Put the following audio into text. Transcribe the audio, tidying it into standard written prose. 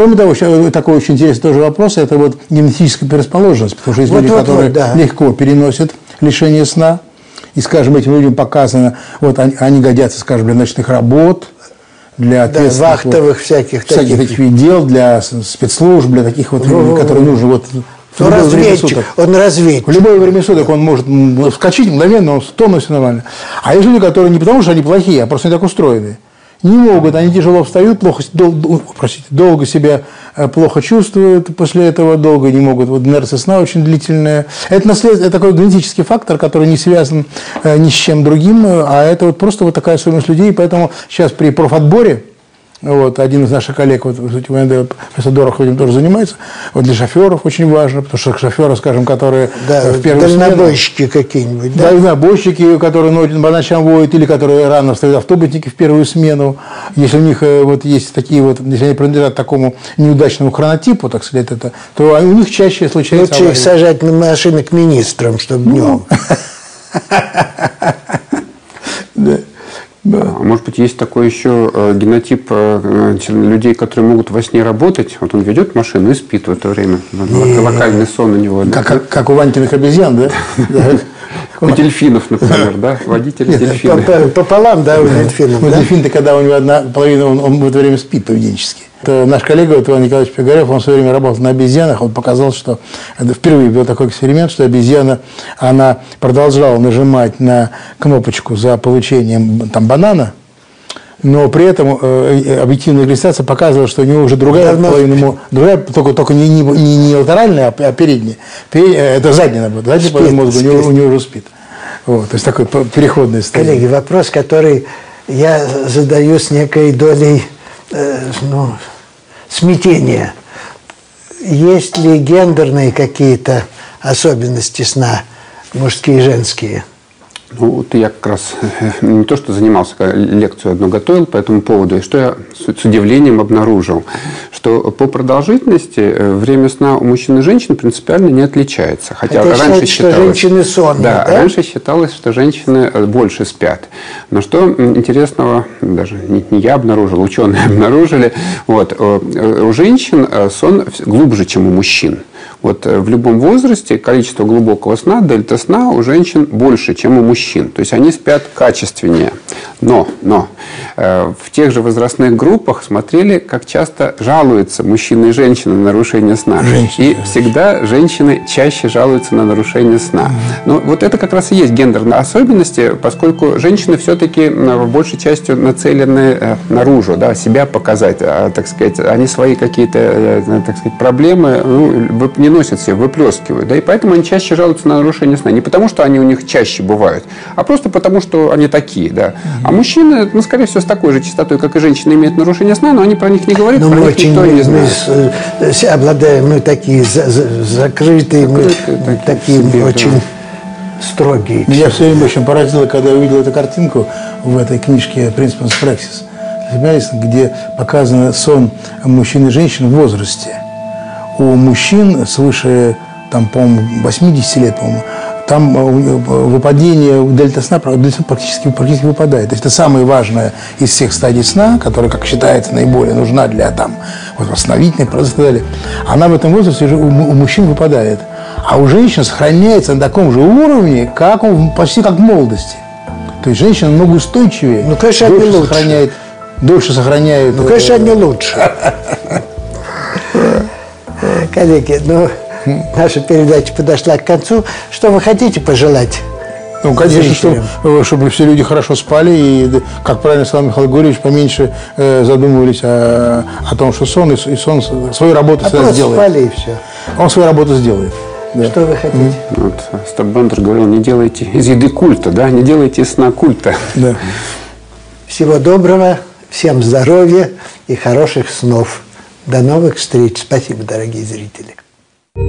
Кроме того, такой очень интересный тоже вопрос, это вот генетическая предрасположенность, потому что есть люди, которые легко переносят лишение сна, и, скажем, этим людям показано, вот они годятся, скажем, для ночных работ, для ответственных, вахтовых всяких таких дел, для спецслужб, для таких вот, которые нужны вот в любое время суток. Он разведчик. В любое время суток он может вскочить мгновенно, он тонус нормально. А есть люди, которые не потому, что они плохие, а просто не так устроены. Не могут, они тяжело встают, долго себя плохо чувствуют, после этого долго не могут. Вот инерция сна очень длительная. Это такой генетический фактор, который не связан ни с чем другим, а это вот просто вот такая особенность людей. Поэтому сейчас при профотборе, вот, один из наших коллег, вот, профессор Дорохов этим тоже занимается, вот для шоферов очень важно, потому что шоферы, скажем, которые в первую смену... Дальнобойщики какие-нибудь, да? Дальнобойщики, которые по ночам водят, или которые рано встают, автобусники в первую смену. Если у них вот есть такие вот, если они принадлежат такому неудачному хронотипу, так сказать, то у них чаще случается авария. Лучше их сажать на машины к министрам, чтобы днем. Да. Может быть, есть такой еще генотип людей, которые могут во сне работать. Вот он ведет машину и спит в это время. Локальный сон у него. Как у Ванькиных обезьян, да? У дельфинов, например, да? Водители дельфина. Пополам, да, у дельфинов. Дельфин-то, когда у него одна половина, он в это время спит поведенчески. Наш коллега Иван Николаевич Пигарев, он в свое время работал на обезьянах, он показал, что впервые был такой эксперимент, что обезьяна, она продолжала нажимать на кнопочку за получением там, банана, но при этом объективная иллюстрация показывала, что у него уже другая половина, только не латеральная, а передняя. Это задняя, задняя половина мозга у него уже спит. Вот, то есть такой переходный состояние. Коллеги, вопрос, который я задаю с некой долей смятения. Есть ли гендерные какие-то особенности сна, мужские и женские? Ну, вот я как раз не то, что занимался, лекцию одну готовил по этому поводу, и что я с удивлением обнаружил, что по продолжительности время сна у мужчин и женщин принципиально не отличается. Хотя раньше считалось, что женщины сонные, да? Раньше считалось, что женщины больше спят. Но что интересного, даже не я обнаружил, ученые обнаружили, вот, у женщин сон глубже, чем у мужчин. Вот в любом возрасте количество глубокого сна, дельта сна у женщин больше, чем у мужчин. То есть они спят качественнее. Но в тех же возрастных группах смотрели, как часто жалуются мужчины и женщины на нарушение сна. И всегда женщины чаще жалуются на нарушение сна. Но вот это как раз и есть гендерные особенности, поскольку женщины все-таки большей частью нацелены наружу, да, себя показать, так сказать, они свои какие-то, так сказать, проблемы не носят себе, выплескивают. Да, и поэтому они чаще жалуются на нарушение сна. Не потому, что они у них чаще бывают, а просто потому, что они такие. Да. А мужчины, скорее всего, с такой же частотой, как и женщины, имеют нарушение сна, но они про них не говорят, про них никто не знает. Мы обладаем, мы такие закрытые, мы такие очень строгие. Меня все время очень поразило, когда я увидел эту картинку в этой книжке «Principles Praxis», где показан сон мужчин и женщин в возрасте. У мужчин свыше, там, по-моему, 80 лет, по-моему, там выпадение дельта сна практически выпадает. То есть это самая важная из всех стадий сна, которая, как считается, наиболее нужна для восстановительных процессов и так далее. Она в этом возрасте уже у мужчин выпадает. А у женщин сохраняется на таком же уровне, почти как в молодости. То есть женщина намного устойчивее. Ну, конечно, они лучше. Дольше сохраняют. Ну, конечно, они лучше. Коллеги, наша передача подошла к концу. Что вы хотите пожелать? Ну, конечно, чтобы все люди хорошо спали и, как правильно сказал Михаил Григорьевич, поменьше задумывались о том, что сон свою работу всегда сделает. Спали и все. Он свою работу сделает. Да. Что вы хотите? Вот Остап Бендер говорил, не делайте из еды культа, да, не делайте из сна культа. Да. Всего доброго, всем здоровья и хороших снов. До новых встреч. Спасибо, дорогие зрители.